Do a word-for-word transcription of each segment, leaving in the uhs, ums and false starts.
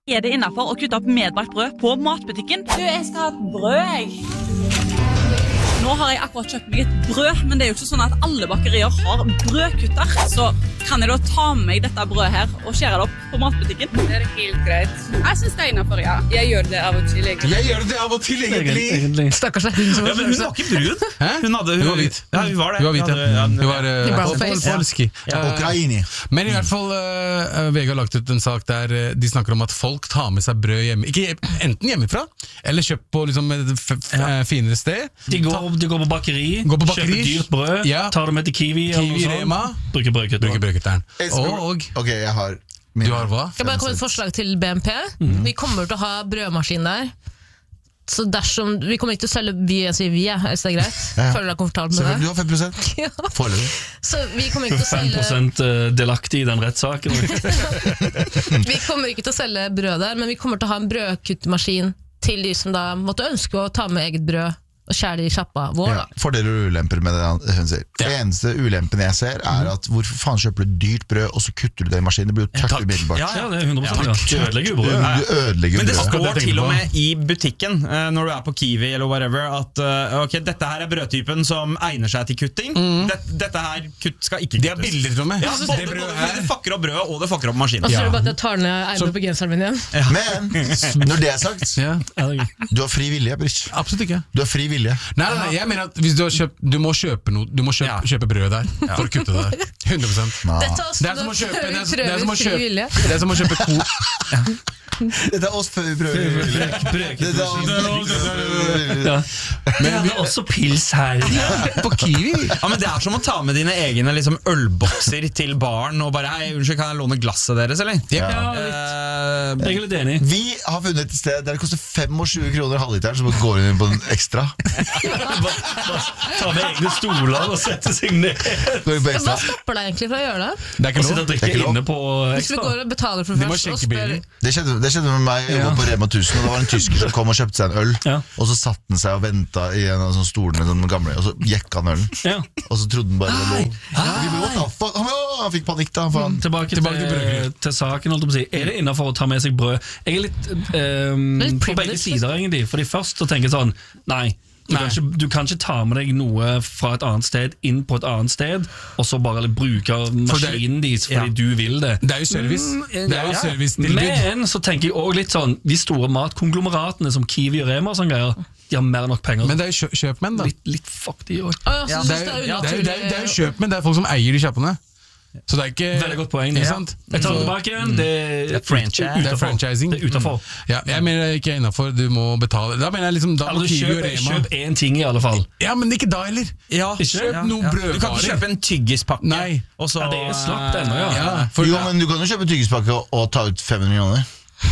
Er det innenfor å kutte opp medbrakt brød på matbutikken? Du, jeg skal ha et brød, jeg. Nå har jeg akkurat kjøpt meg et brød, men det er jo ikke sånn at alle bakerier har brødkutter. Så kan jeg da ta med meg dette brødet her og skjære det opp på matbutikken? Det er helt greit. Jeg synes det er innenfor, ja. Jeg gjør det av og til, egentlig. Jeg gjør det av og til, egentlig. egentlig. Stakkars det. Hun, Ja, men hun var ikke brun. Hæ? Hun, hadde, hun, Hun var hvit. Ja, hun var det. Hun var hvit, ja. Hun Hun var I brownface. uh, polski. Ukraini. Men i hvert fall, uh, V G har lagt ut en sak der uh, de snakker om at folk tar med seg brød hjemme. Ikke enten hjemmefra, eller kjøpt på liksom, et f f Ja. finere sted. De går, de går på bakeri, Går på bakeri. kjøper dyrt brød, Ja. tar det med til Kiwi, Kiwi, eller noe Rema. sånt, bruker brødkutter. Bruker brødkutteren. Jeg skal- Og Ok, jeg har min. du har hva? Jeg bare kom med et forslag til B M P. Vi kommer til å ha brødmaskin der. Så dersom, Vi kommer ikke til å selge vi, jeg sier vi, jeg, hvis det er greit. Ja. Føler deg komfortabel med Selvfølgelig, det? du har fem prosent. Ja. Foreløpig. Så vi kommer ikke til å fem selge prosent delaktig i den rettssaken. Vi kommer ikke til å selge brød der, men vi kommer til å ha en brødkuttmaskin til de som da måtte ønske å ta med eget brød og skjære det i sjappa vår. Ja, Da. fordeler og ulemper med det hun sier. Det eneste ulempen jeg ser er at hvorfor faen kjøper du dyrt brød og så kutter du det i maskinen? Det blir jo tørt takk. umiddelbart. Ja, Ja, det er hundre prosent. Ja. Det ødelegger jo brød. Du ødelegger Men det brødet. står jeg tenker til og på. med i butikken eh, når du er på Kiwi eller whatever at eh, ok, dette her er brødtypen som egner seg til kutting. Dette, dette her kutt skal ikke kuttes. De har bilder til og med. Ja, Det både, brødet både, her- det fucker opp brødet og det fucker opp maskinen. Og så Ja. er det bare at jeg tar ned ermet på genseren min igjen. Men når det er sagt, Ja. Ja, det er gøy. du har fri vilje, Brich. Absolutt ikke. Du har fri vilje. Nei, nei, nei, jeg mener at hvis du, har kjøpt, du må kjøpe noe Du må kjøpe, Ja. kjøpe brød der for å kutte det der. hundre prosent. Nah. Dette er også Det er som å kjøpe Det er, det er som å fri kjøpe vilje. Det er som å kjøpe ko. Dette er oss før vi prøver. Dette er oss. Ja. Men det er også pils her. På Kiwi. Ja, men Det er som å ta med dine egne liksom, ølbokser til baren og bare hei, unnskyld, kan jeg låne glasset deres, eller? Ja. Eh, Jeg er litt enig. Vi har funnet et sted der det koster tjuefem kroner halvliteren, så man går inn på en ekstra. Ta med egne stoler og sette seg ned. Går inn på Hva ekstra. stopper deg egentlig fra å gjøre det? Det er Og ikke sitte lov. og drikke Det er ikke lov. inne på Hvis du ekstra. går og betaler for De må først og sjekke spør bilen. Det skjedde, det skjedde med meg. Jeg jobbet på Rema tusen, og det var en tysker som kom og kjøpte seg en øl. Ja. Og så satt han seg og venta i en av sånne stolene, sånne gamle, og så jekka han ølen. Ja. Og så trodde han bare det var lov. Vi ble, what the fuck? Han, å, han fikk panikk, da. For han. Tilbake, Tilbake til til, brødkutt. til saken, holdt jeg på å si. Er det innenfor å ta med seg brød? Jeg er litt, ehm, litt på begge privileged. sider, egentlig. Fordi først så tenker jeg sånn, nei, du kan, ikke, du kan ikke ta med deg noe fra et annet sted inn på et annet sted, og så bare bruke For det- maskinen deres fordi Ja. du vil det. Det er jo service. Det er jo Ja. servicetilbud. Men så tenker jeg også litt sånn, de store matkonglomeratene som Kiwi og Rema og sånne greier, de har mer enn nok penger. Men det er jo kjø kjøpmenn, da. litt, litt fuck de også. Å, ja, så Det synes er, det er jo- det, er, jo- det, er, unaturlig. jo- det er jo kjøpmenn, det er folk som eier de kjappene. Så det er ikke Veldig godt poeng. Ikke Ja. sant? Jeg tar det Så- tilbake igjen. Det er, franchise. utenfor. Det er franchising. Det er utenfor. Ja, jeg mener ikke innafor, du må betale. Da mener jeg liksom Da må Altså, Kiwi og kjøp, Rema kjøp én ting i alle fall. Ja, men ikke da heller. ja, Kjøp ja, noe ja. brødvarer. Du kan ikke kjøpe en tyggispakke. Nei. Og så, Ja, det er slapt ennå, ja. Ja, for Jo, men du kan jo kjøpe tyggispakke og, og ta ut fem hundre kroner.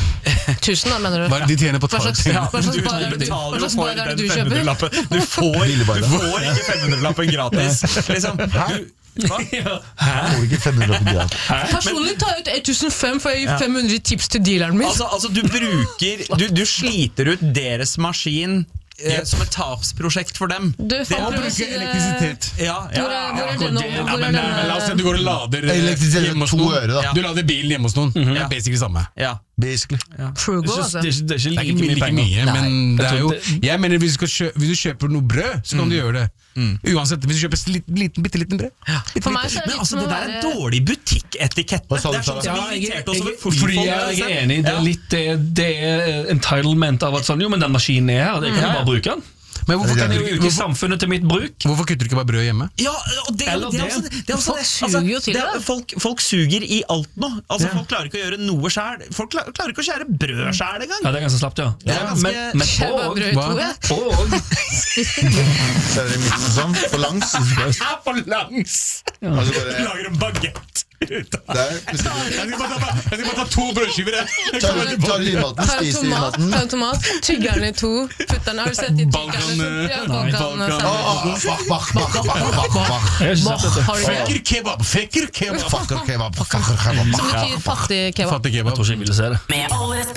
Tusen, da, mener du? Hva er det de tjener på Hva slags, tall? hva slags Du bar er det du, hva betaler jo slags for bar er det den du kjøper? fem hundre-lappen. Du får, Billigbar, du da. får ikke fem hundre-lappen gratis. Liksom. Du, hva? Ja. Får du ikke fem hundre kroner gratis? Personlig tar jeg ut tusen fem for å gi fem hundre tips til dealeren min. Altså, altså du bruker du, du sliter ut deres maskin eh, som et tapsprosjekt for dem. Du, Det- faen, Og prøv å si bruke det- elektrisitet. Ja, ja, Hvor er, hvor er ja, denne, det- hvor Ja, er men, men la oss si at denne du går og lader eh, Elektrisitet hjemme hos to noen. øre, da. Du lader bilen hjemme hos noen. Det Ja. er basically samme. ja. Basically. frugal, Det er altså? ikke, det er ikke, det er Det ikke er like ikke mye like penger. mye, men det er Jeg jo tror det- Jeg mener hvis du, skal kjøpe, hvis du kjøper noe brød, så kan du gjøre det. Uansett, hvis du kjøper liten, liten, bitte liten brød. For meg så er det Men litt altså, som det å der er være dårlig butikketikette. Hva sa du, Det er sånn som Ja, vi jeg, irriterte oss over jeg, fotball. fordi jeg, jeg er enig. Det er litt det, det er entitlement av at sånn, jo, men den maskinen er her, det kan jeg bare bruke den. Men hvorfor, kan Det du, Bruke i hvorfor, samfunnet til mitt bruk. hvorfor kutter du ikke bare brød hjemme? Ja, og det, Eller det, er det. også, det er også Folk det. suger jo til det er- det. Folk, folk suger i alt nå. Altså, Ja. Folk klarer ikke å gjøre noe sjæl. Folk klarer, klarer ikke å skjære brød sjæl engang. Ja, det er ganske slapt, ja. Det er ganske- Men, men Jeg bare og, brød i Hva? to, jeg. og Så er det i midten sånn, på langs. Ja, på langs! Altså bare, Lager en bagett ut av der, Jeg skal bare ta, jeg skal bare ta to brødskiver, jeg. Jeg tar kommer du tilbake. tar du innmaten, Ta en spiser tomat, innmaten. ta en tomat, tygger den i to, putter den, har du sett de Balkan, tyggerne? eh, Ja, nei, Balkan, Balkan. altså. Ah, bach, bach, bach, bach, bach, bach. Jeg har ikke sett dette. Har du det? Fekker kebab, fekker kebab. Fucker kebab, fucker kebab. Som betyr fattig kebab. Fattig Jeg kebab. tror ikke jeg ville se det. Med all respekt.